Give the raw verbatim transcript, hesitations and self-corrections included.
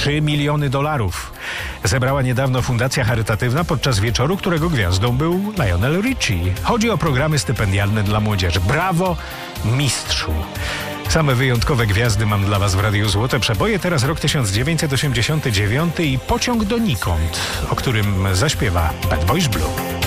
trzy miliony dolarów. Zebrała niedawno fundacja charytatywna podczas wieczoru, którego gwiazdą był Lionel Richie. Chodzi o programy stypendialne dla młodzieży. Brawo, mistrzu! Same wyjątkowe gwiazdy mam dla was w Radiu Złote Przeboje. Teraz rok tysiąc dziewięćset osiemdziesiąty dziewiąty i Pociąg donikąd, o którym zaśpiewa Bad Boys Blue.